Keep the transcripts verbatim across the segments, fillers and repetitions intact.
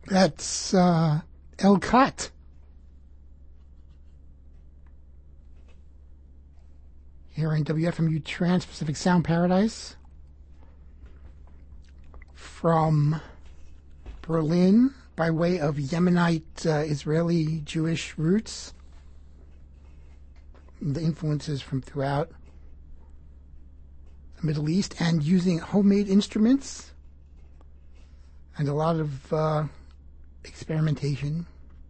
That's uh, El Cut. Here on W F M U Trans-Pacific Sound Paradise. From Berlin, by way of Yemenite uh, Israeli Jewish roots. The influences from throughout the Middle East, and using homemade instruments and a lot of uh, experimentation.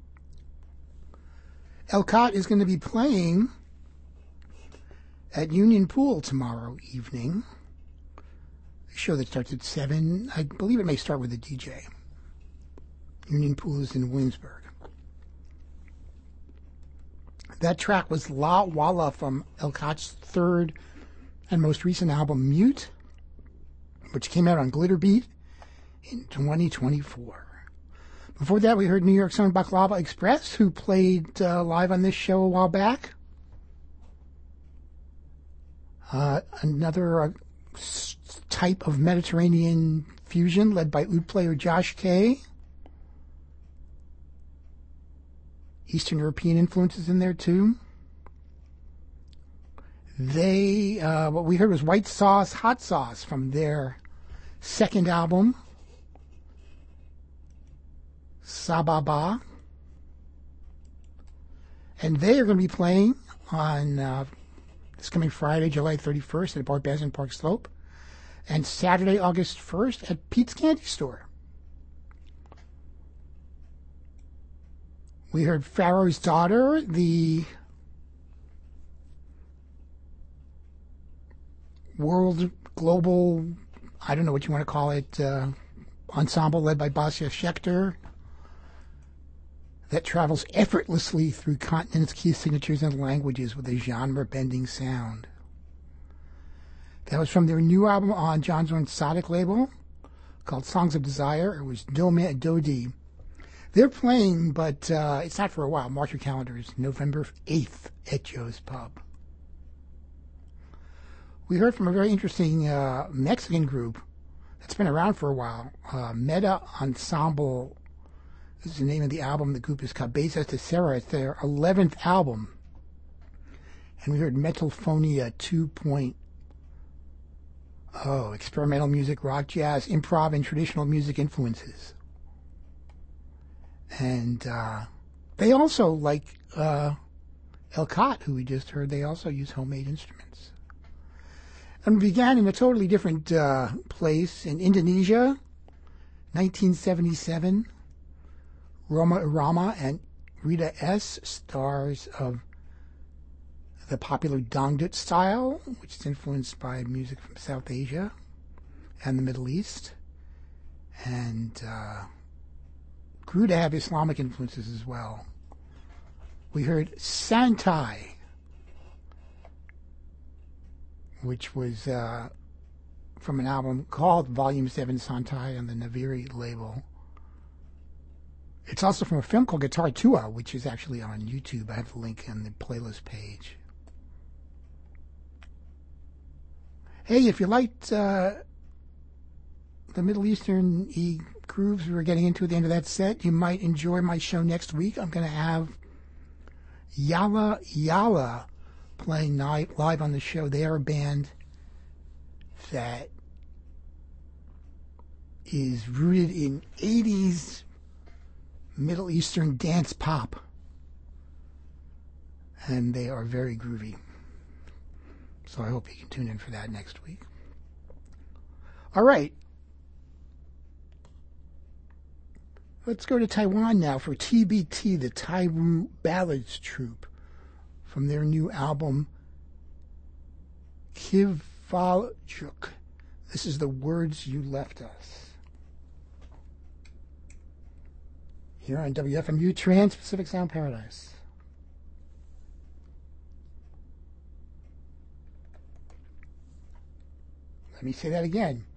El Cut is going to be playing at Union Pool tomorrow evening. A show that starts at seven. I believe it may start with a D J. Union Pool is in Williamsburg. That track was La Walla from El Cut's third and most recent album, Mute, which came out on Glitterbeat in twenty twenty-four. Before that, we heard New York's own Baklava Express, who played uh, live on this show a while back. Uh, another uh, s- type of Mediterranean fusion led by oud player Josh K. Eastern European influences in there too. They, uh, what we heard was White Sauce, Hot Sauce from their second album, Sababa. And they are going to be playing on uh, this coming Friday, July thirty-first at Bar Bassin Park Slope, and Saturday, August first at Pete's Candy Store. We heard Pharaoh's Daughter, the world, global, I don't know what you want to call it, uh, ensemble led by Basia Schechter that travels effortlessly through continents, key signatures, and languages with a genre-bending sound. That was from their new album on John Zorn's Sonic label called Songs of Desire. It was Doma Dodi. They're playing, but uh, it's not for a while. Mark your calendars. November eighth at Joe's Pub. We heard from a very interesting uh, Mexican group that's been around for a while. Uh, Meta Ensemble is the name of the album. The group is Cabezas de Cera. It's their eleventh album. And we heard Metalphonia two point oh, experimental music, rock, jazz, improv, and traditional music influences. And uh, they also, like uh, El Cut, who we just heard, they also use homemade instruments. And began in a totally different uh, place in Indonesia, nineteen seventy-seven. Roma Irama and Rita S., stars of the popular Dangdut style, which is influenced by music from South Asia and the Middle East, and uh, grew to have Islamic influences as well. We heard Santai, which was uh, from an album called Volume seven Santai on the Naviri label. It's also from a film called Guitar Tua, which is actually on YouTube. I have the link on the playlist page. Hey, if you liked uh, the Middle Eastern e grooves we were getting into at the end of that set, you might enjoy my show next week. I'm going to have Yala Yala playing live on the show. They are a band that is rooted in eighties Middle Eastern dance pop, and they are very groovy. So I hope you can tune in for that next week. All right. Let's go to Taiwan now for T B T, the Taiwu Ballads Troupe, from their new album, Kivaljuk. This is The Words You Left Us. Here on W F M U Trans-Pacific Sound Paradise. Let me say that again.